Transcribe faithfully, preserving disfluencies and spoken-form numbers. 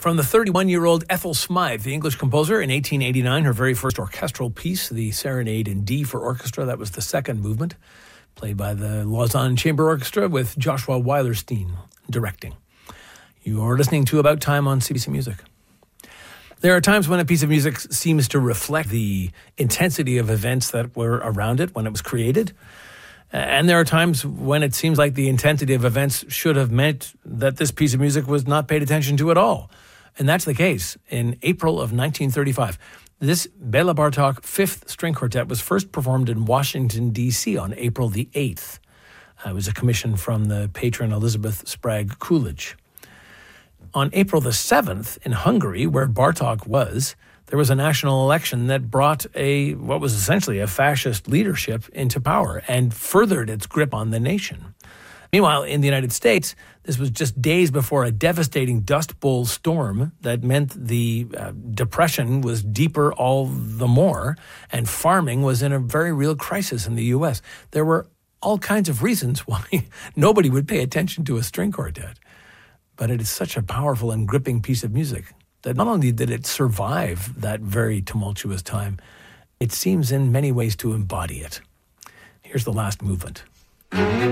From the thirty-one-year-old Ethel Smythe, the English composer, in eighteen eighty-nine, her very first orchestral piece, the Serenade in D for Orchestra. That was the second movement, played by the Lausanne Chamber Orchestra with Joshua Weilerstein directing. You are listening to About Time on C B C Music. There are times when a piece of music seems to reflect the intensity of events that were around it when it was created. And there are times when it seems like the intensity of events should have meant that this piece of music was not paid attention to at all. And that's the case in April of nineteen thirty-five. This Bela Bartok Fifth String Quartet was first performed in Washington, D C on April the eighth. Uh, it was a commission from the patron Elizabeth Sprague Coolidge. On April the seventh, in Hungary, where Bartok was, there was a national election that brought a what was essentially a fascist leadership into power and furthered its grip on the nation. Meanwhile, in the United States, this was just days before a devastating Dust Bowl storm that meant the uh, depression was deeper all the more, and farming was in a very real crisis in the U S. There were all kinds of reasons why nobody would pay attention to a string quartet. But it is such a powerful and gripping piece of music that not only did it survive that very tumultuous time, it seems in many ways to embody it. Here's the last movement.